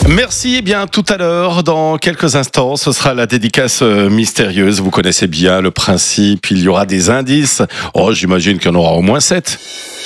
Merci. Eh bien, tout à l'heure, dans quelques instants, ce sera la dédicace mystérieuse. Vous connaissez bien le principe. Il y aura des indices. Oh, j'imagine qu'il y en aura au moins 7.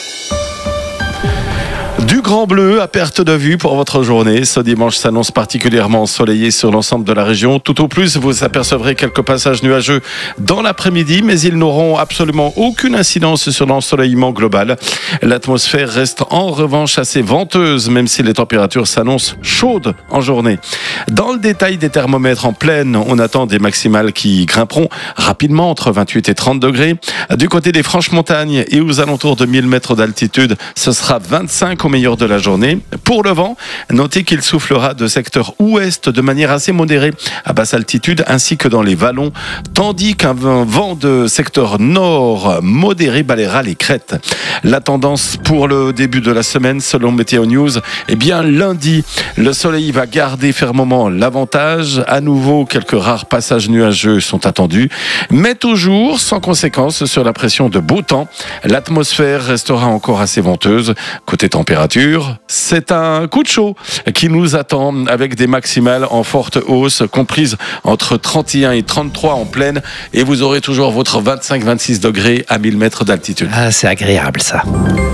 Du grand bleu à perte de vue pour votre journée. Ce dimanche s'annonce particulièrement ensoleillé sur l'ensemble de la région. Tout au plus, vous apercevrez quelques passages nuageux dans l'après-midi, mais ils n'auront absolument aucune incidence sur l'ensoleillement global. L'atmosphère reste en revanche assez venteuse, même si les températures s'annoncent chaudes en journée. Dans le détail des thermomètres en plaine, on attend des maximales qui grimperont rapidement entre 28 et 30 degrés. Du côté des Franches-Montagnes et aux alentours de 1000 mètres d'altitude, ce sera 25 au meilleur de la journée. Pour le vent, notez qu'il soufflera de secteur ouest de manière assez modérée à basse altitude ainsi que dans les vallons, tandis qu'un vent de secteur nord modéré balayera les crêtes. La tendance pour le début de la semaine, selon Météo News, eh bien lundi, le soleil va garder fermement l'avantage. À nouveau, quelques rares passages nuageux sont attendus, mais toujours sans conséquence sur la pression de beau temps. L'atmosphère restera encore assez venteuse. Côté température, c'est un coup de chaud qui nous attend avec des maximales en forte hausse comprises entre 31 et 33 en plaine, et vous aurez toujours votre 25-26 degrés à 1000 mètres d'altitude. Ah, c'est agréable ça.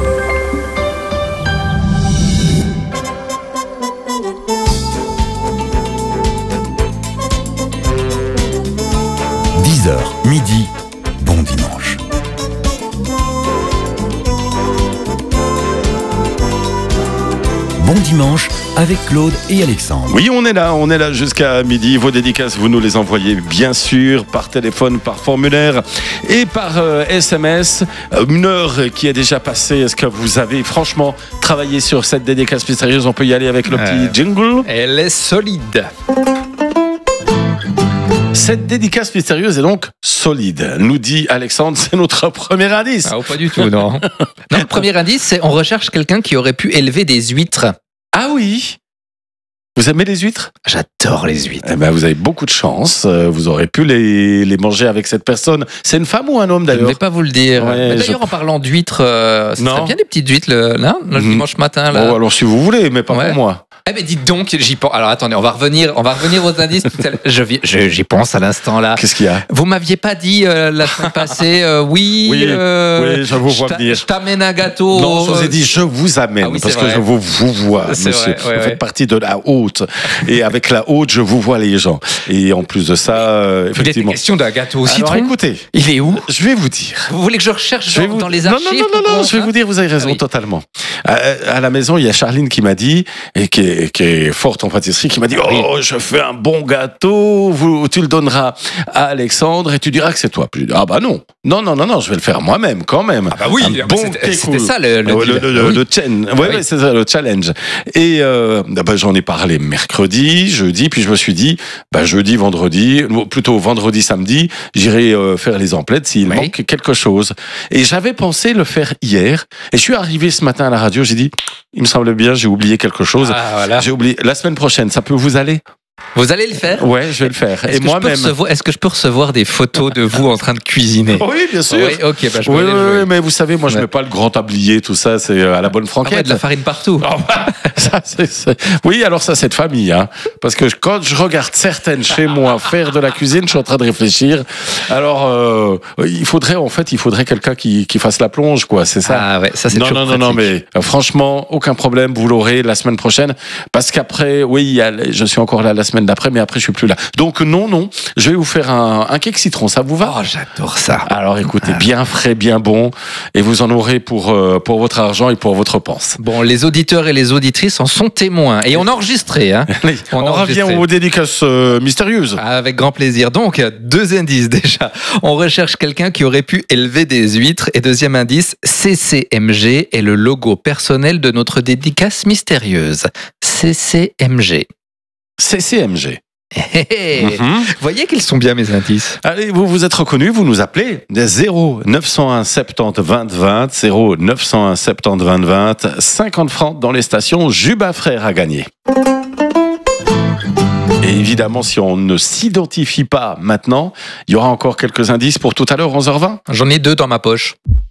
« 10h, midi, bon dimanche. » Bon dimanche avec Claude et Alexandre. Oui, on est là jusqu'à midi. Vos dédicaces, vous nous les envoyez bien sûr par téléphone, par formulaire et par SMS. Une heure qui est déjà passée. Est-ce que vous avez franchement travaillé sur cette dédicace mystérieuse? On peut y aller avec le petit jingle. Elle est solide. Cette dédicace mystérieuse est donc solide, nous dit Alexandre, c'est notre premier indice. Ah, pas du tout, non. Non, le premier indice, c'est on recherche quelqu'un qui aurait pu élever des huîtres. Ah oui. Vous aimez les huîtres? J'adore les huîtres. Eh ben, vous avez beaucoup de chance. Vous aurez pu les manger avec cette personne. C'est une femme ou un homme d'ailleurs? Je ne vais pas vous le dire. Ouais, mais d'ailleurs, en parlant d'huîtres, ce serait bien des petites huîtres le dimanche matin. Là. Bon, alors si vous voulez, mais pas pour moi. Eh ben dites donc, j'y pense. Alors attendez, on va revenir aux indices tout à l'heure. J'y pense à l'instant là. Qu'est-ce qu'il y a? Vous m'aviez pas dit la semaine passée, oui, je vous vois venir. Je t'amène un gâteau. Non, je vous ai dit je vous amène parce que je vous vois, monsieur. Vous faites partie de la haute et avec la haute, je vous vois les gens. Et en plus de ça, effectivement. Il est question d'un gâteau au citron. Alors écoutez, il est où? Je vais vous dire. Vous voulez que je recherche dans les archives? Non, je vais vous dire, vous avez raison totalement. À la maison, il y a Charline qui m'a dit, et qui est forte en pâtisserie, qui m'a dit je fais un bon gâteau, tu le donneras à Alexandre et tu diras que c'est toi. Puis je dis bah non, je vais le faire moi-même quand même. Ah bah oui, c'était ça le c'est ça le challenge. Et j'en ai parlé mercredi, jeudi, puis je me suis dit jeudi, vendredi, plutôt vendredi, samedi, j'irai faire les emplettes s'il manque quelque chose. Et j'avais pensé le faire hier, et je suis arrivé ce matin à la radio, j'ai dit il me semble bien, j'ai oublié quelque chose. Voilà. J'ai oublié. La semaine prochaine, ça peut vous aller? Vous allez le faire? Ouais, je vais le faire. Et moi-même. Est-ce que je peux recevoir des photos de vous en train de cuisiner? Oui, bien sûr. Oui, ok, je peux aller jouer. Mais vous savez, moi, je mets pas le grand tablier, tout ça, c'est à la bonne franquette. De la farine partout. Oui, alors ça, c'est de famille, hein. Parce que quand je regarde certaines chez moi faire de la cuisine, je suis en train de réfléchir. Alors, il faudrait quelqu'un qui fasse la plonge, quoi. C'est ça. Ah ouais, ça c'est toujours pratique. Non, mais franchement, aucun problème. Vous l'aurez la semaine prochaine. Parce qu'après, je suis encore là la semaine d'après, mais après je suis plus là. Donc non, je vais vous faire un cake citron, ça vous va? Oh, j'adore ça. Alors écoutez, bien frais, bien bon, et vous en aurez pour votre argent et pour votre panse. Bon, les auditeurs et les auditrices en sont témoins, et on a enregistré. Hein. On revient aux dédicaces mystérieuses. Avec grand plaisir. Donc, 2 indices déjà. On recherche quelqu'un qui aurait pu élever des huîtres, et deuxième indice, CCMG est le logo personnel de notre dédicace mystérieuse. CCMG. CCMG. Vous voyez qu'ils sont bien mes indices. Allez, vous êtes reconnus, vous nous appelez 0 901 70 20 20, 0 901 70 20 20, 50 francs dans les stations Juba Frères à gagner. Et évidemment, si on ne s'identifie pas maintenant, il y aura encore quelques indices pour tout à l'heure, 11h20. J'en ai 2 dans ma poche.